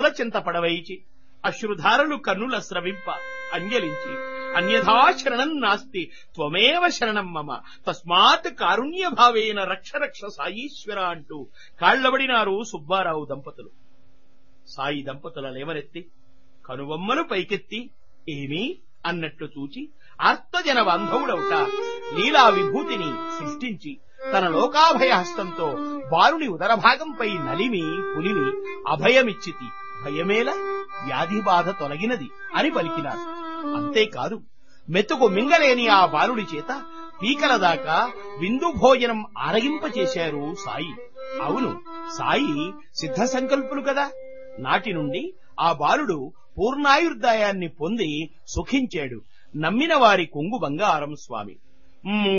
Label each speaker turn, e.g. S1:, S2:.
S1: చింత పడవైచి అశ్రుధారలు కన్నుల స్రవింప అంజలించి అన్యథా శరణం నాస్తి త్వమేవ శరణం మమ తస్మాత్ కారుణ్యభావేన రక్ష రక్ష సాయీశ్వర అంటూ కాళ్లబడినారు సుబ్బారావు దంపతులు. సాయి దంపతుల లేవనెత్తి కనుబొమ్మలు పైకెత్తి ఏమీ అన్నట్లు చూచి ఆర్తజన బాంధవుడవుట లీలా విభూతిని సృష్టించి తన లోకాభయ హస్తంతో బాలుని ఉదరభాగంపై నలిమి పులిమి అభయమిచ్చితి. భయమేల, వ్యాధి బాధ తొలగినది అని పలికినారు. అంతేకాదు, మెతుకు మింగలేని ఆ బాలుడి చేత పీకల దాకా విందు భోజనం ఆరగింపచేశారు సాయి. అవును, సాయి సిద్ధ సంకల్పులు కదా. నాటి నుండి ఆ బాలుడు పూర్ణాయుర్దాయాన్ని పొంది సుఖించాడు. నమ్మిన వారి కొంగు బంగారం స్వామి.